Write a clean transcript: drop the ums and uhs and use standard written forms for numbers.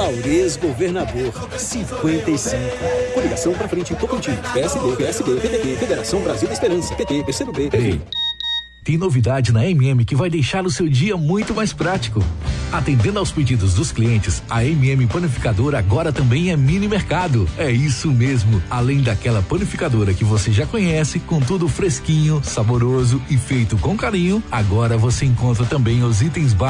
Laurez Governador 55. Coligação pra frente Tocantins. PSD, PTB, Federação Brasil da Esperança, PT, PCdoB. Ei, tem novidade na MM que vai deixar o seu dia muito mais prático. Atendendo aos pedidos dos clientes, a MM Panificadora agora também é mini mercado. É isso mesmo. Além daquela panificadora que você já conhece, com tudo fresquinho, saboroso e feito com carinho, agora você encontra também os itens básicos